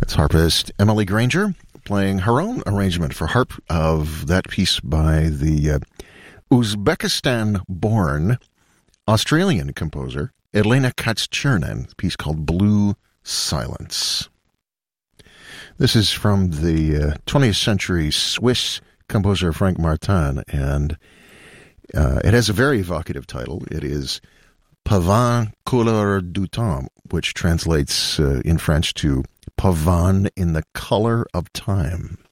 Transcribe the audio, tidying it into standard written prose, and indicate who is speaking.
Speaker 1: That's harpist Emily Granger playing her own arrangement for harp of that piece by the Uzbekistan-born Australian composer Elena Katz-Chernin, a piece called Blue Silence. This is from the 20th century Swiss composer Frank Martin, and it has a very evocative title. It is Pavane couleur du temps, which translates in French to Pavane in the color of time.